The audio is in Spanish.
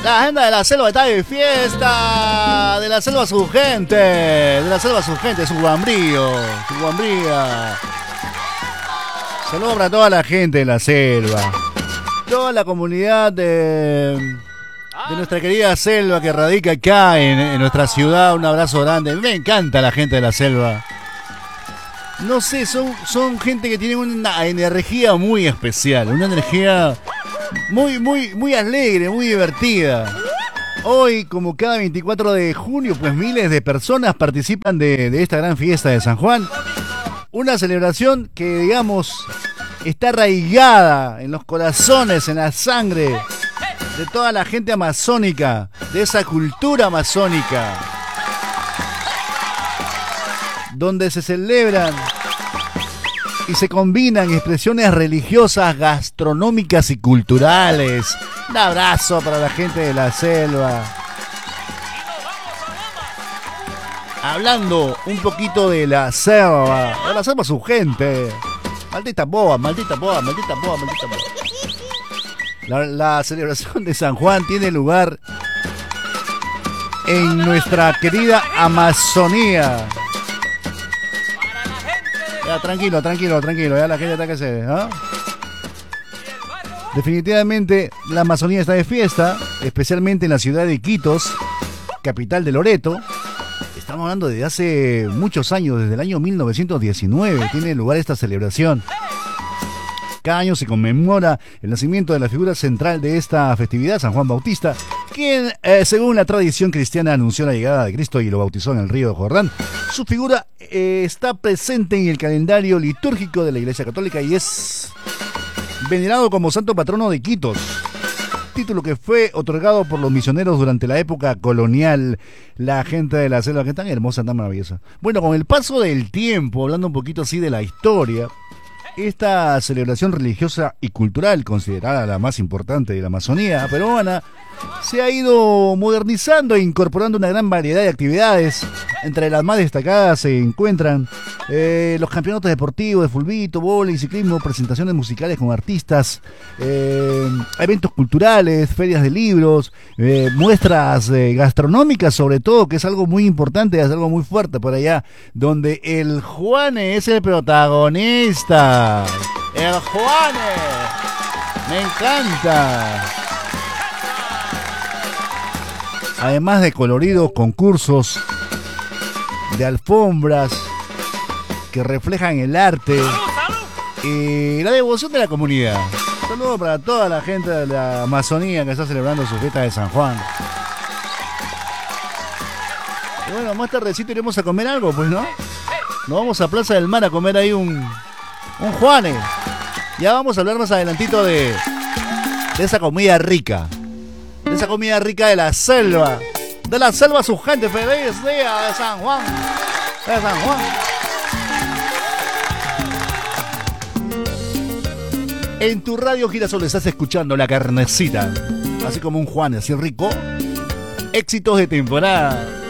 La gente de la selva está de fiesta. De la selva su gente. De la selva su gente, su guambrío. Su guambría. Saludos para toda la gente de la selva. Toda la comunidad de nuestra querida selva que radica acá en nuestra ciudad. Un abrazo grande. Me encanta la gente de la selva. No sé, son gente que tiene una energía muy especial. Una energía muy alegre, muy divertida. Hoy, como cada 24 de junio, pues miles de personas participan de esta gran fiesta de San Juan. Una celebración que, digamos, está arraigada en los corazones, en la sangre de toda la gente amazónica, de esa cultura amazónica, donde se celebran y se combinan expresiones religiosas, gastronómicas y culturales. Un abrazo para la gente de la selva. Hablando un poquito de la selva su gente. Maldita boa, maldita boa, maldita boa, maldita boa. La celebración de San Juan tiene lugar en nuestra querida Amazonía. Ya, tranquilo, ya la gente está que se... ¿ah? Definitivamente la Amazonía está de fiesta, especialmente en la ciudad de Iquitos, capital de Loreto. Estamos hablando de hace muchos años, desde el año 1919 tiene lugar esta celebración. Cada año se conmemora el nacimiento de la figura central de esta festividad, San Juan Bautista, quien, según la tradición cristiana, anunció la llegada de Cristo y lo bautizó en el río Jordán. Su figura está presente en el calendario litúrgico de la Iglesia Católica y es venerado como santo patrono de Iquitos, título que fue otorgado por los misioneros durante la época colonial. La gente de la selva, que es tan hermosa, tan maravillosa. Bueno, con el paso del tiempo, hablando un poquito así de la historia, esta celebración religiosa y cultural, considerada la más importante de la Amazonía peruana, se ha ido modernizando e incorporando una gran variedad de actividades. Entre las más destacadas se encuentran los campeonatos deportivos de fulbito, vóley, ciclismo, presentaciones musicales con artistas, eventos culturales, ferias de libros, muestras gastronómicas sobre todo, que es algo muy importante, es algo muy fuerte por allá, donde el Juane es el protagonista. El Juane, me encanta. Además de coloridos concursos de alfombras que reflejan el arte y la devoción de la comunidad. Saludos para toda la gente de la Amazonía que está celebrando su fiesta de San Juan. Y bueno, más tardecito iremos a comer algo, pues, ¿no? Nos vamos a Plaza del Mar a comer ahí un Juane. Ya vamos a hablar más adelantito de esa comida rica. De esa comida rica de la selva. De la selva su gente. Feliz día de San Juan. De San Juan. En tu radio Girasol estás escuchando La Carnecita. Así como un Juan así rico. Éxitos de temporada.